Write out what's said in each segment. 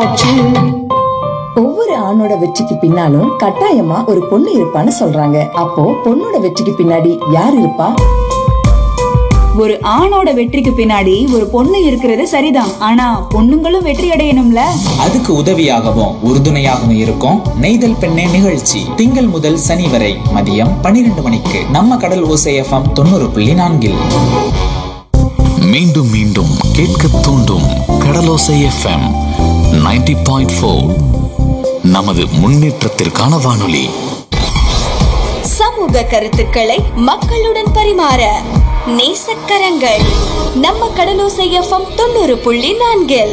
என்னாச்சு? ஒவ்வொரு ஆணோட வெற்றிக்கு பின்னாலும் கட்டாயமா ஒரு பொண்ணு இருப்பான்னு சொல்றாங்க. அப்போ பொண்ணோட வெற்றிக்கு பின்னாடி யார் இருப்பா? ஒரு ஆணோட வெற்றிக்கு பின்னாடி ஒரு பொண்ணு இருக்கிறது சரிதான். ஆனா பொண்ணுங்களும் வெற்றி அடையணும்ல. அதுக்கு உதவியாகவும் உறுதுணையாகவும் இருக்கும் நெய்தல் பெண்ணே நிகழ்ச்சி. திங்கள் முதல் சனி வரை மதியம் 12 மணிக்கு நம்ம கடல் ஓசை FM 90.4. மீண்டும் மீண்டும் கேட்க தூண்டும் கடலோசை FM 90.4. நமது முன்னேற்றத்திற்கான வானொலி. சமூக கருத்துக்களை மக்களுடன் பரிமாற நேசக்கரங்கள் நம்ம கடலோசை FM 90.4.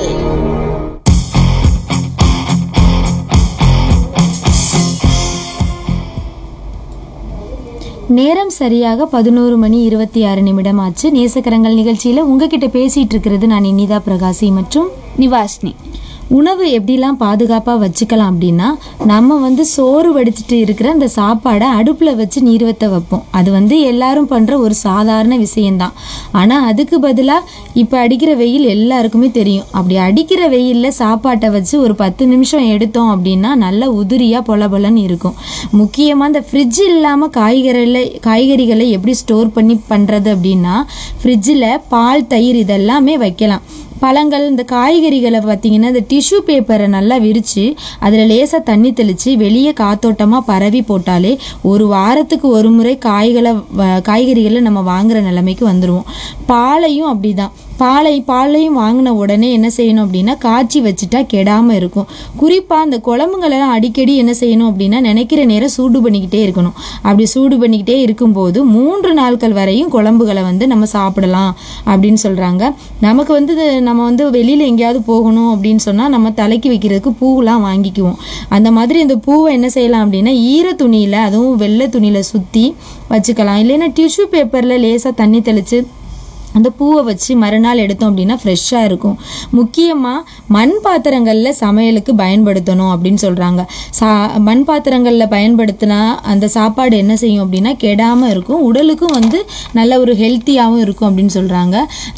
நேரம் சரியாக 11:26 ஆச்சு. நேசக்கரங்கள் நிகழ்ச்சியில உங்ககிட்ட பேசிட்டு இருக்கிறது நான் இனிதா பிரகாசி மற்றும் நிவாஸ்னி. உணவு எப்படிலாம் பாதுகாப்பாக வச்சுக்கலாம் அப்படின்னா, நம்ம சோறு வடிச்சிட்டு இருக்கிற அந்த சாப்பாடை அடுப்பில் வச்சு நீர் வற்ற வைப்போம். அது எல்லாரும் பண்ணுற ஒரு சாதாரண விஷயந்தான். ஆனால் அதுக்கு பதிலாக இப்போ அடிக்கிற வெயில் எல்லாருக்குமே தெரியும். அப்படி அடிக்கிற வெயிலில் சாப்பாட்டை வச்சு ஒரு 10 நிமிஷம் எடுத்தோம் அப்படின்னா நல்ல உதிரியாக பொலபொலன்னு இருக்கும். முக்கியமாக இந்த ஃப்ரிட்ஜ் இல்லாமல் காய்கறிகளை எப்படி ஸ்டோர் பண்ணி பண்ணுறது அப்படின்னா, ஃப்ரிட்ஜில் பால், தயிர் இதெல்லாமே வைக்கலாம். பழங்கள், இந்த காய்கறிகளை பார்த்தீங்கன்னா இந்த டிஷ்யூ பேப்பரை நல்லா விரித்து அதில் லேசாக தண்ணி தெளித்து வெளியே காத்தோட்டமாக பரவி போட்டாலே ஒரு வாரத்துக்கு ஒரு முறை காய்கறிகளை நம்ம வாங்குகிற நிலைமைக்கு வந்துடுவோம். பாலையும் அப்படி தான். பாலையும் வாங்கின உடனே என்ன செய்யணும் அப்படின்னா காய்ச்சி வச்சுட்டா கெடாமல் இருக்கும். குறிப்பாக அந்த குழம்புங்களெல்லாம் அடிக்கடி என்ன செய்யணும் அப்படின்னா நினைக்கிற நேரம் சூடு பண்ணிக்கிட்டே இருக்கணும். அப்படி சூடு பண்ணிக்கிட்டே இருக்கும்போது 3 நாட்கள் வரையும் குழம்புகளை நம்ம சாப்பிடலாம் அப்படின்னு சொல்கிறாங்க. நமக்கு நம்ம வெளியில் எங்கேயாவது போகணும் அப்படின்னு சொன்னால் நம்ம தலைக்கு வைக்கிறதுக்கு பூவெலாம் வாங்கிக்குவோம். அந்த மாதிரி இந்த பூவை என்ன செய்யலாம் அப்படின்னா ஈர துணியில், அதுவும் வெள்ளை துணியில் சுற்றி வச்சுக்கலாம். இல்லைன்னா டிஷ்யூ பேப்பரில் லேசாக தண்ணி தெளித்து அந்த பூவை வச்சு மறுநாள் எடுத்தோம் அப்படின்னா ஃப்ரெஷ்ஷாக இருக்கும். முக்கியமாக மண் பாத்திரங்களில் சமையலுக்கு பயன்படுத்தணும் அப்படின்னு சொல்கிறாங்க. மண் பாத்திரங்களில் பயன்படுத்தினா அந்த சாப்பாடு என்ன செய்யும் அப்படின்னா கெடாமல் இருக்கும். உடலுக்கும் நல்ல ஒரு ஹெல்த்தியாகவும் இருக்கும் அப்படின்னு சொல்கிறாங்க.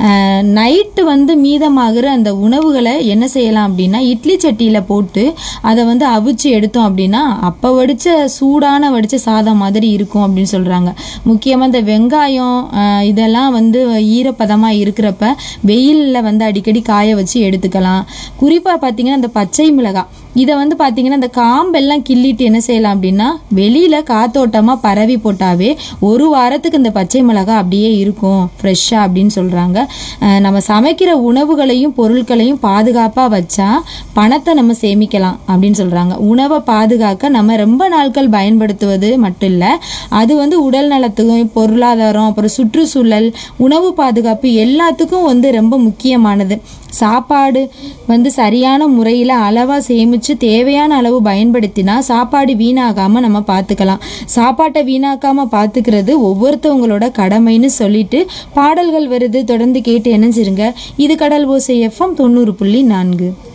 நைட்டு மீதமாகிற அந்த உணவுகளை என்ன செய்யலாம் அப்படின்னா இட்லி சட்டியில் போட்டு அதை அவிச்சு எடுத்தோம் அப்படின்னா அப்போ சூடான வடித்த சாதம் மாதிரி இருக்கும் அப்படின்னு சொல்கிறாங்க. முக்கியமாக இந்த வெங்காயம் இதெல்லாம் ஈரப்பதமாக இருக்கிறப்ப வெயிலில் அடிக்கடி காய வச்சு எடுத்துக்கலாம். குறிப்பாக பார்த்தீங்கன்னா இந்த பச்சை மிளகாய் இதை பார்த்தீங்கன்னா இந்த காம்பெல்லாம் கிள்ளிட்டு என்ன செய்யலாம் அப்படின்னா வெளியில் காத்தோட்டமாக பரவி போட்டாவே ஒரு வாரத்துக்கு இந்த பச்சை மிளகாய் அப்படியே இருக்கும் ஃப்ரெஷ்ஷாக அப்படின்னு சொல்கிறாங்க. நம்ம சமைக்கிற உணவுகளையும் பொருட்களையும் பாதுகாப்பாக வச்சா பணத்தை நம்ம சேமிக்கலாம் அப்படின்னு சொல்கிறாங்க. உணவை பாதுகாக்க நம்ம ரொம்ப நாட்கள் பயன்படுத்துவது மட்டும் இல்லை, அது உடல் நலத்துக்கும் பொருளாதாரம் அப்புறம் சுற்றுச்சூழல் உணவு பாதுகாப்பு எல்லாத்துக்கும் ரொம்ப முக்கியமானது. சாப்பாடு சரியான முறையில் அளவாக சேமித்து தேவையான அளவு பயன்படுத்தினா சாப்பாடு வீணாகாமல் நம்ம பார்த்துக்கலாம். சாப்பாட்டை வீணாக்காமல் பார்த்துக்கிறது ஒவ்வொருத்தவங்களோட கடமைன்னு சொல்லிட்டு பாடல்கள் வருது, தொடர்ந்து கேட்டு இணைஞ்சிருங்க. இது கடல் ஓசை FM 90.4.